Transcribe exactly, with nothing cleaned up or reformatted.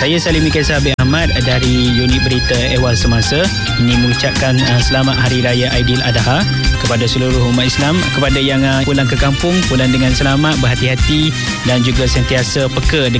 Saya Salim Mikhail Sabit Ahmad dari unit berita Ehwal Semasa. Ini mengucapkan uh, selamat Hari Raya Aidiladha kepada seluruh umat Islam. Kepada yang uh, pulang ke kampung, pulang dengan selamat, berhati-hati dan juga sentiasa peka dengan